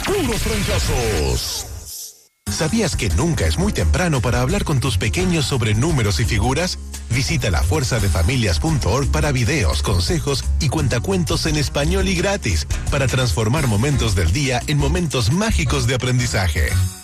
puros trancazos. ¿Sabías que nunca es muy temprano para hablar con tus pequeños sobre números y figuras? Visita lafuerzadefamilias.org para videos, consejos y cuentacuentos en español y gratis para transformar momentos del día en momentos mágicos de aprendizaje.